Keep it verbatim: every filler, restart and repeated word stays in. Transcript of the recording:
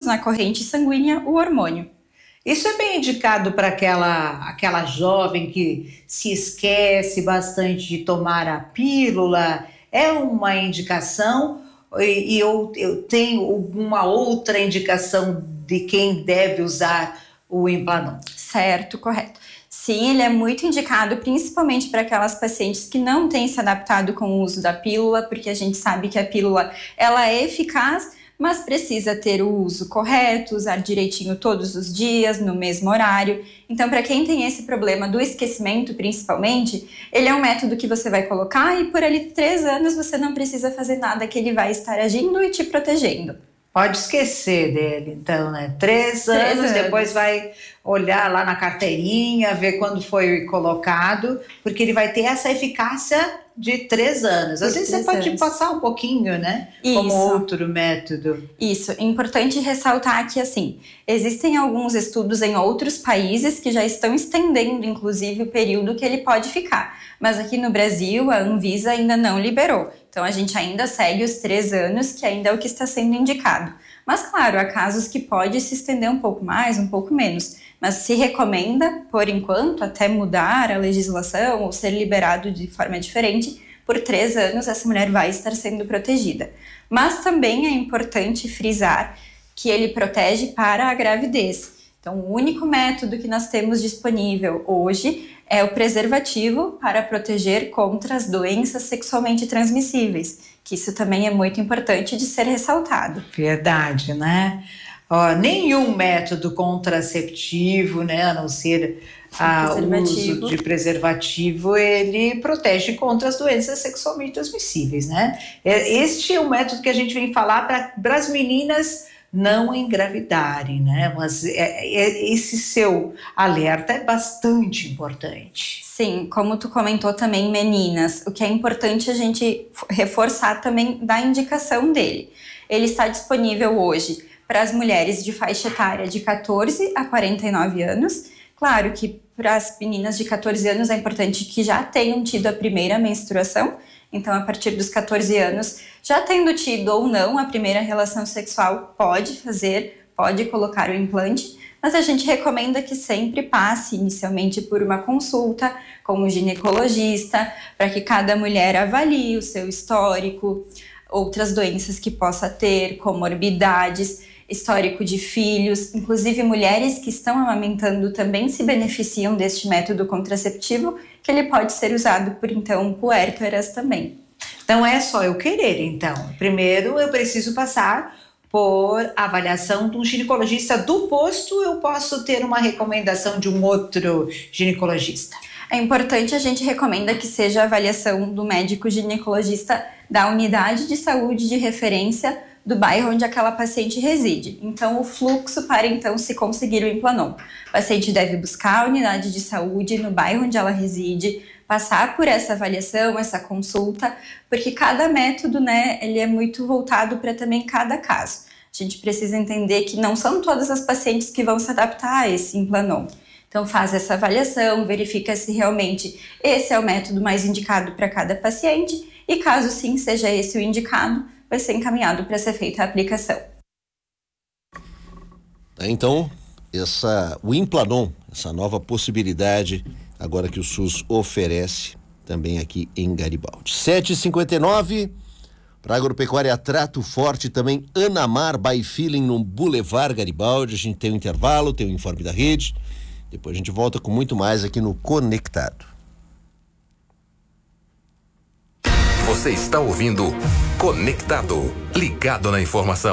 na corrente sanguínea o hormônio. Isso é bem indicado para aquela, aquela jovem que se esquece bastante de tomar a pílula? É uma indicação e, e eu, eu tenho alguma outra indicação de quem deve usar o Implanon? Certo, correto. Sim, ele é muito indicado principalmente para aquelas pacientes que não têm se adaptado com o uso da pílula, porque a gente sabe que a pílula ela é eficaz, mas precisa ter o uso correto, usar direitinho todos os dias, no mesmo horário. Então, para quem tem esse problema do esquecimento, principalmente, ele é um método que você vai colocar e por ali três anos você não precisa fazer nada, que ele vai estar agindo e te protegendo. Pode esquecer dele, então, né? Três, Três anos, anos, depois vai olhar lá na carteirinha, ver quando foi colocado, porque ele vai ter essa eficácia de três anos. Às vezes você pode anos. passar um pouquinho, né? Isso. Como outro método. Isso. É importante ressaltar que, assim, existem alguns estudos em outros países que já estão estendendo, inclusive, o período que ele pode ficar. Mas aqui no Brasil, a Anvisa ainda não liberou. Então, a gente ainda segue os três anos, que ainda é o que está sendo indicado. Mas, claro, há casos que pode se estender um pouco mais, um pouco menos. Mas se recomenda, por enquanto, até mudar a legislação ou ser liberado de forma diferente, por três anos essa mulher vai estar sendo protegida. Mas também é importante frisar que ele protege para a gravidez. Então, o único método que nós temos disponível hoje é o preservativo para proteger contra as doenças sexualmente transmissíveis, que isso também é muito importante de ser ressaltado. Verdade, né? Ó, nenhum método contraceptivo, né, a não ser ah, o uso de preservativo, ele protege contra as doenças sexualmente transmissíveis, né? Este é o método que a gente vem falar para as meninas não engravidarem, né? Mas é, é, esse seu alerta é bastante importante. Sim, como tu comentou também, meninas, o que é importante a gente reforçar também da indicação dele. Ele está disponível hoje para as mulheres de faixa etária de catorze a quarenta e nove anos. Claro que para as meninas de catorze anos é importante que já tenham tido a primeira menstruação. Então, a partir dos catorze anos, já tendo tido ou não a primeira relação sexual, pode fazer, pode colocar o implante, mas a gente recomenda que sempre passe inicialmente por uma consulta com o ginecologista, para que cada mulher avalie o seu histórico, outras doenças que possa ter, comorbidades, histórico de filhos, inclusive mulheres que estão amamentando também se beneficiam deste método contraceptivo, que ele pode ser usado por, então, puérperas também. Então é só eu querer, então. Primeiro eu preciso passar por avaliação de um ginecologista do posto, eu posso ter uma recomendação de um outro ginecologista? É importante, a gente recomenda que seja a avaliação do médico ginecologista da unidade de saúde de referência do bairro onde aquela paciente reside. Então, o fluxo para, então, se conseguir o Implanon. O paciente deve buscar a unidade de saúde no bairro onde ela reside, passar por essa avaliação, essa consulta, porque cada método, né, ele é muito voltado para também cada caso. A gente precisa entender que não são todas as pacientes que vão se adaptar a esse Implanon. Então, faz essa avaliação, verifica se realmente esse é o método mais indicado para cada paciente e, caso sim seja esse o indicado, vai ser encaminhado para ser feita a aplicação. Então, essa, o Implanon, essa nova possibilidade agora que o SUS oferece também aqui em Garibaldi. sete e cinquenta e nove, para Agropecuária Trato Forte, também Anamar by Feeling no Boulevard Garibaldi. A gente tem o intervalo, tem o informe da rede. Depois a gente volta com muito mais aqui no Conectado. Você está ouvindo Conectado, ligado na informação.